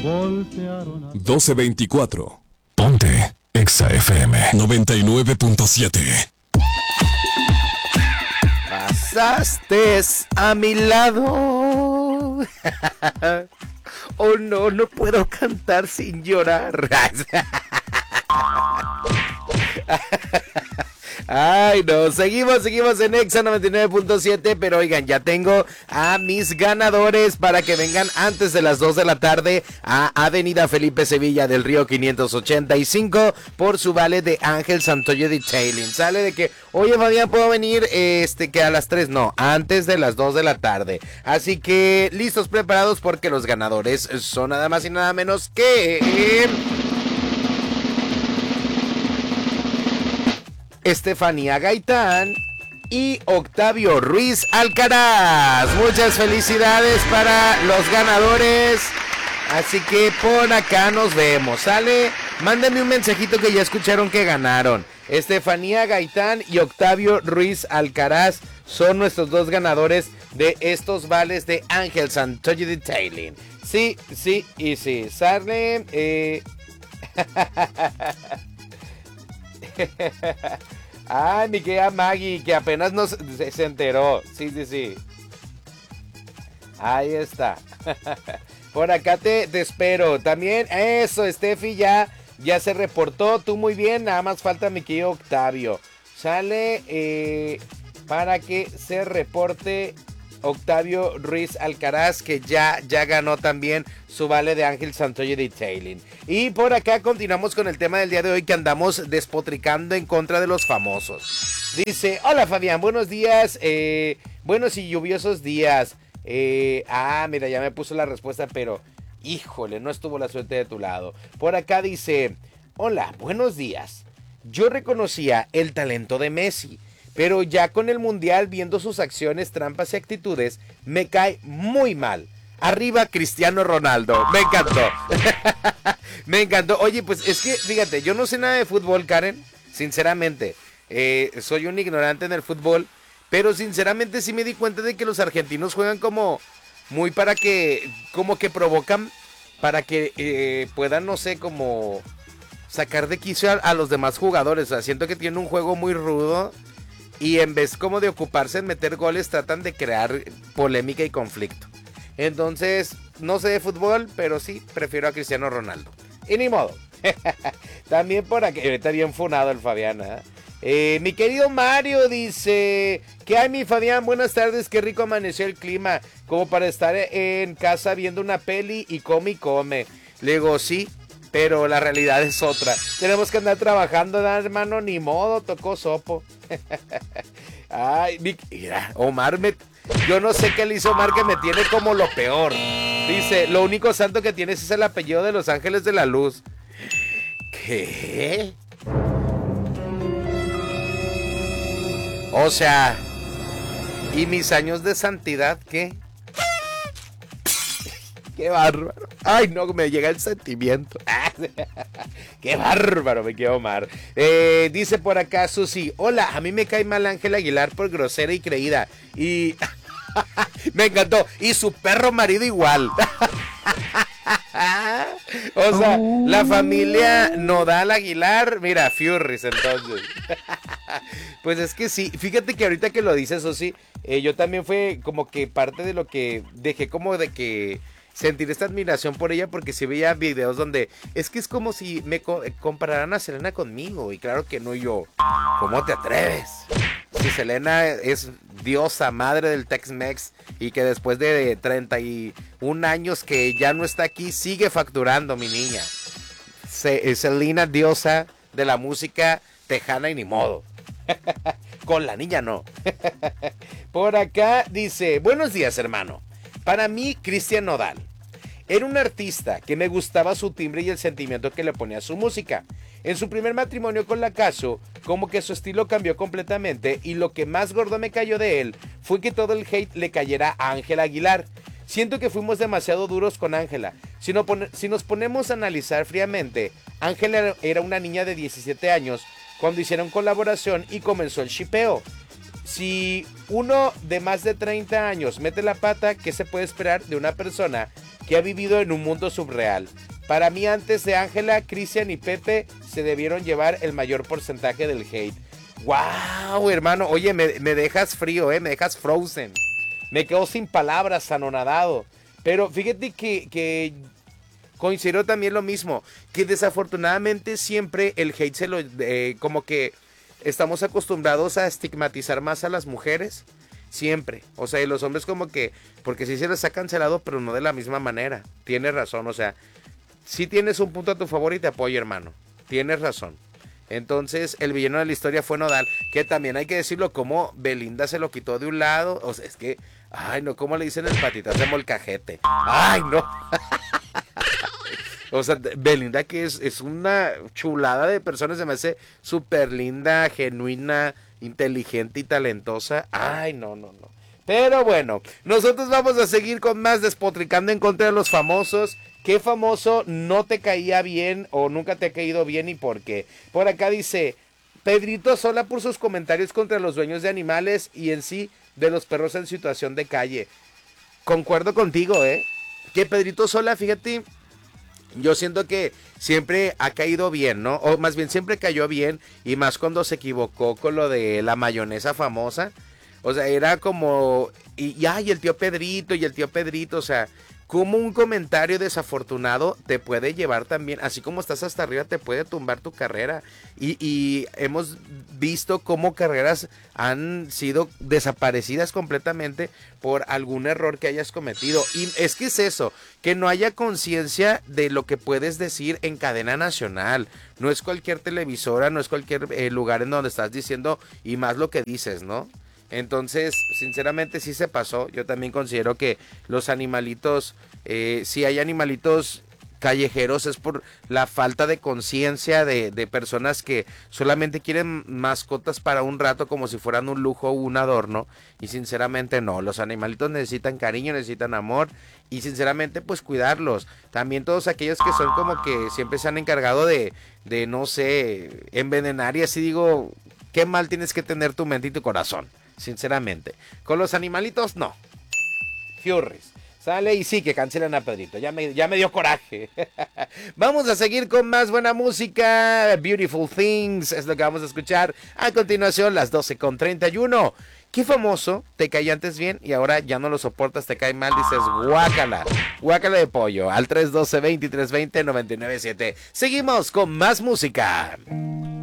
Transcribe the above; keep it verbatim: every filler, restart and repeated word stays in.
doce veinticuatro. Ponte Exa F M noventa y nueve punto siete. Pasaste a mi lado. Oh no, no puedo cantar sin llorar. Ay, no, seguimos, seguimos en Exa noventa y nueve punto siete, pero oigan, ya tengo a mis ganadores para que vengan antes de las dos de la tarde a Avenida Felipe Sevilla del Río quinientos ochenta y cinco por su vale de Ángel Santoyo Detailing. Sale de que, oye Fabián, ¿puedo venir este que a las tres? No, antes de las dos de la tarde. Así que, listos, preparados, porque los ganadores son nada más y nada menos que... Estefanía Gaitán y Octavio Ruiz Alcaraz. Muchas felicidades para los ganadores. Así que por acá nos vemos, ¿sale? Mándenme un mensajito que ya escucharon que ganaron. Estefanía Gaitán y Octavio Ruiz Alcaraz son nuestros dos ganadores de estos vales de Ángel Santoyo Detailing. Sí, sí y sí. Sale... Eh... Ah, mi querida Maggie, que apenas nos se, se enteró. Sí, sí, sí. Ahí está. Por acá te, te espero. También, eso, Steffi ya, ya se reportó. Tú muy bien, nada más falta mi querido Octavio. Sale eh, para que se reporte Octavio Ruiz Alcaraz, que ya, ya ganó también su vale de Ángel Santoyo Detailing. Y por acá continuamos con el tema del día de hoy, que andamos despotricando en contra de los famosos. Dice, hola Fabián, buenos días, eh, buenos y lluviosos días. Eh, ah, mira, ya me puso la respuesta, pero híjole, no estuvo la suerte de tu lado. Por acá dice, hola, buenos días. Yo reconocía el talento de Messi, pero ya con el mundial, viendo sus acciones, trampas y actitudes, me cae muy mal. Arriba Cristiano Ronaldo. Me encantó. Me encantó. Oye, pues es que, fíjate, yo no sé nada de fútbol, Karen. Sinceramente. Eh, soy un ignorante en el fútbol. Pero sinceramente sí me di cuenta de que los argentinos juegan como muy para que, como que provocan para que eh, puedan, no sé, como sacar de quicio a, a los demás jugadores. O sea, siento que tienen un juego muy rudo. Y en vez como de ocuparse en meter goles, tratan de crear polémica y conflicto. Entonces, no sé de fútbol, pero sí, prefiero a Cristiano Ronaldo. Y ni modo. También por aquí, está bien funado el Fabián, ¿eh? Eh, mi querido Mario dice, ¿qué hay mi Fabián? Buenas tardes, qué rico amaneció el clima, como para estar en casa viendo una peli y come y come. Le digo, sí, pero la realidad es otra. Tenemos que andar trabajando, ¿no, hermano? Ni modo, tocó sopo. Ay, mira, Omar me... Yo no sé qué le hizo Omar, que me tiene como lo peor. Dice, lo único santo que tienes es el apellido de Los Ángeles de la Luz. ¿Qué? O sea, ¿y mis años de santidad qué? Qué bárbaro. Ay, no, me llega el sentimiento. Qué bárbaro, me quedo Omar. Eh, dice por acá Susi, hola, a mí me cae mal Ángela Aguilar por grosera y creída. Y me encantó. Y su perro marido igual. O sea, oh. La familia Nodal Aguilar, mira, Furries entonces. Pues es que sí, fíjate que ahorita que lo dices, Susi, eh, yo también fue como que parte de lo que dejé como de que sentir esta admiración por ella, porque sí veía videos donde es que es como si me co compararan a Selena conmigo, y claro que no. Yo, ¿cómo te atreves? Si Selena es diosa, madre del Tex-Mex, y que después de treinta y un años que ya no está aquí, sigue facturando, mi niña. Se Selena, diosa de la música tejana y ni modo. Con la niña no. Por acá dice, buenos días, hermano. Para mí, Cristian Nodal era un artista que me gustaba su timbre y el sentimiento que le ponía a su música. En su primer matrimonio con la Casu, como que su estilo cambió completamente, y lo que más gordo me cayó de él fue que todo el hate le cayera a Ángela Aguilar. Siento que fuimos demasiado duros con Ángela. Si, no si nos ponemos a analizar fríamente, Ángela era una niña de diecisiete años cuando hicieron colaboración y comenzó el shipeo. Si uno de más de treinta años mete la pata, ¿qué se puede esperar de una persona que ha vivido en un mundo subreal. Para mí, antes de Ángela, Cristian y Pepe se debieron llevar el mayor porcentaje del hate. ¡Wow, hermano! Oye, me, me dejas frío, ¿eh? Me dejas frozen. Me quedo sin palabras, anonadado. Pero fíjate que, que coincidió también lo mismo. Que desafortunadamente siempre el hate se lo... Eh, como que estamos acostumbrados a estigmatizar más a las mujeres. Siempre. O sea, y los hombres como que... Porque sí se les ha cancelado, pero no de la misma manera. Tienes razón, o sea... Sí tienes un punto a tu favor y te apoyo, hermano. Tienes razón. Entonces, el villano de la historia fue Nodal, que también hay que decirlo, como Belinda se lo quitó de un lado. O sea, es que, ay, no, ¿cómo le dicen el patitas de molcajete? Ay, no. O sea, Belinda, que es, es una chulada de personas, se me hace súper linda, genuina, inteligente y talentosa. Ay, no, no, no. Pero bueno, nosotros vamos a seguir con más despotricando en contra de los famosos. ¿Qué famoso no te caía bien o nunca te ha caído bien y por qué? Por acá dice, Pedrito Sola por sus comentarios contra los dueños de animales y en sí de los perros en situación de calle. Concuerdo contigo, ¿eh? Que Pedrito Sola, fíjate, yo siento que siempre ha caído bien, ¿no? O más bien siempre cayó bien y más cuando se equivocó con lo de la mayonesa famosa. O sea, era como, y ya, y el tío Pedrito, y el tío Pedrito, o sea, como un comentario desafortunado te puede llevar también, así como estás hasta arriba, te puede tumbar tu carrera. Y, y hemos visto cómo carreras han sido desaparecidas completamente por algún error que hayas cometido. Y es que es eso, que no haya conciencia de lo que puedes decir en cadena nacional. No es cualquier televisora, no es cualquier eh, lugar en donde estás diciendo y más lo que dices, ¿no? Entonces, sinceramente sí se pasó. Yo también considero que los animalitos, eh, si hay animalitos callejeros es por la falta de conciencia de, de personas que solamente quieren mascotas para un rato como si fueran un lujo o un adorno. Y sinceramente no, los animalitos necesitan cariño, necesitan amor y sinceramente pues cuidarlos. También todos aquellos que son como que siempre se han encargado de, de no sé, envenenar y así digo, qué mal tienes que tener tu mente y tu corazón. Sinceramente, con los animalitos no. Furries. Sale y sí, que cancelan a Pedrito. Ya me, ya me dio coraje. Vamos a seguir con más buena música. Beautiful Things es lo que vamos a escuchar. A continuación, las doce con treinta y uno. ¿Qué famoso te caía antes bien y ahora ya no lo soportas, te cae mal? Dices, guácala. Guácala de pollo. Al tres uno dos, dos tres dos cero, nueve nueve veinte, noventa y nueve siete. Seguimos con más música.